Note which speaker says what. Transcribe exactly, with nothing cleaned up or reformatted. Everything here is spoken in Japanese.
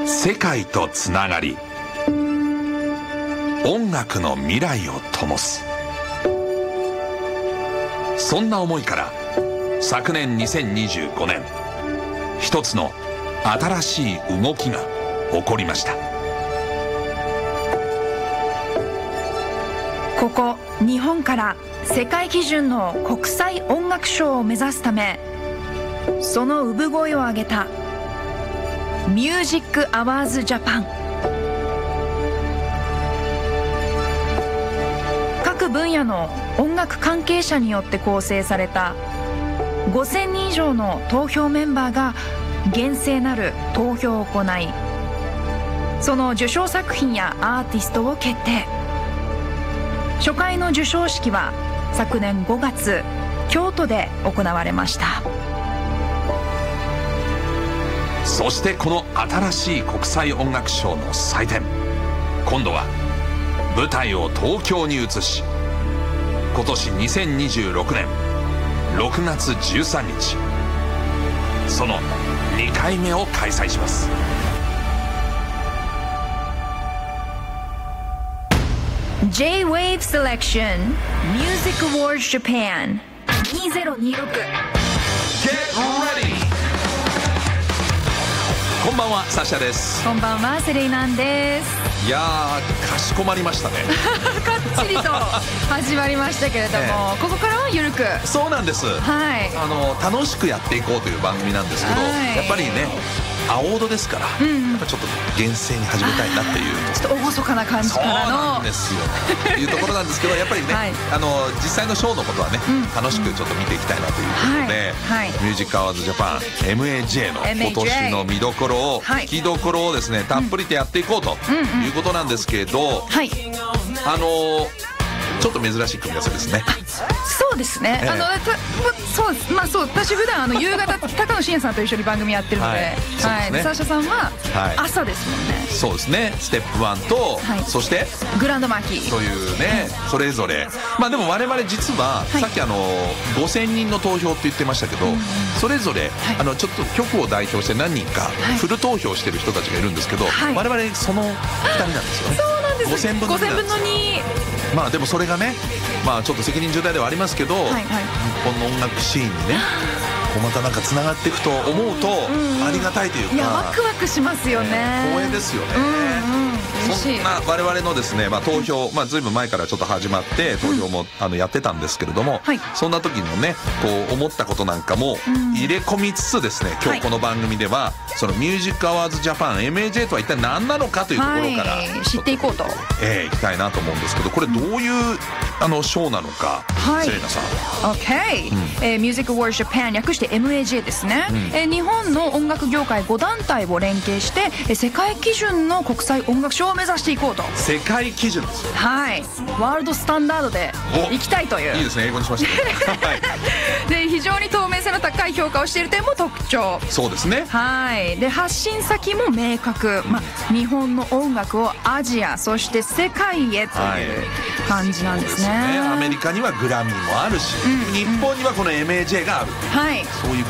Speaker 1: 世界とつながり、音楽の未来を灯す。そんな思いから昨年にせんにじゅうごねん、一つの新しい動きが起こりました。
Speaker 2: ここ日本から世界基準の国際音楽賞を目指すため、その産声を上げたミュージックアワーズジャパン。各分野の音楽関係者によって構成されたごせんにん以上の投票メンバーが厳正なる投票を行い、その受賞作品やアーティストを決定。初回の授賞式は昨年ごがつ京都で行われました。
Speaker 1: そしてこの新しい国際音楽賞の祭典、今度は舞台を東京に移し、今年にせんにじゅうろくねんろくがつじゅうさんにち、そのにかいめを開催します。
Speaker 2: J-Wave Selection Music Awards Japan にせんにじゅうろく。
Speaker 1: Get ready! こんばんは、サシャです。
Speaker 2: こんばんは、セレイナンです。
Speaker 1: いやー、かしこまりましたね。
Speaker 2: かっちりと始まりましたけれども、ええ、ここからはゆるく。
Speaker 1: そうなんです、
Speaker 2: はい、
Speaker 1: あの楽しくやっていこうという番組なんですけど、はい、やっぱりね、青オドですから、うんうん、やっぱちょっと厳正に始めたいなっていう、
Speaker 2: ちょっと厳かな感じからの、
Speaker 1: そうなんですよというところなんですけど、やっぱりね、はい、あの実際のショーのことはね、うん、楽しくちょっと見ていきたいなということで、はいはい、ミュージックアワーズジャパン エムエージェー の今年の見どころを、はい、聞きどころをですね、たっぷりとやっていこうということなんですけど、はい、あのちょっと珍しい組み合わせですね。
Speaker 2: そうですね、ええ、あのそうです、まあそう、私普段あの夕方高野真也さんと一緒に番組やってるので、はい、はいね、サーシャさんは朝ですもんね、はい、
Speaker 1: そうですね、ステップワンと、はい、そして
Speaker 2: グランドマーキー
Speaker 1: というね、うん、それぞれ、まあでも我々実は、はい、さっきあのごせんにんの投票って言ってましたけど、うん、それぞれ、はい、あのちょっと局を代表して何人かフル投票してる人たちがいるんですけど、はい、我々そのふたりなんですよね。
Speaker 2: そうなんです、
Speaker 1: ごせんぶんのに。まあでもそれがね、まあちょっと責任重大ではありますけど、はいはい、日本の音楽シーンにね、こうまたなんかつながっていくと思うとありがたいというか、
Speaker 2: いやワクワクしますよね、
Speaker 1: えー、光栄ですよね、うんうん、そんな我々のですね、まあ、投票、まあ、ずいぶん前からちょっと始まって投票も、うん、あのやってたんですけれども、はい、そんな時のねこう思ったことなんかも入れ込みつつですね、今日この番組では、はい、そのミュージックアワーズジャパン エムエージェー とは一体何なのかというところから、はい、
Speaker 2: 知っていこうと、
Speaker 1: えー、いきたいなと思うんですけど、これどういう、うん、あのショーなのか、はい、セレナさん。
Speaker 2: OK、うんえー、ミュージックアワーズジャパン略して エムエージェー ですね、うんえー、日本の音楽業界ご団体を連携して、えー、世界基準の国際音楽賞を目指していこうと。
Speaker 1: 世界基準ですよ。
Speaker 2: はい、ワールドスタンダードでいきたいという。
Speaker 1: いいですね、英語にしました、はい、
Speaker 2: で非常に透明性の高い評価をしている点も特徴。
Speaker 1: そうですね、
Speaker 2: はいで発信先も明確、まあ、日本の音楽をアジアそして世界へという感じなんですね、はい、
Speaker 1: そうですね。アメリカにはグラミーもあるし、うんうん、日本にはこの エムエージェー がある、はい、そういう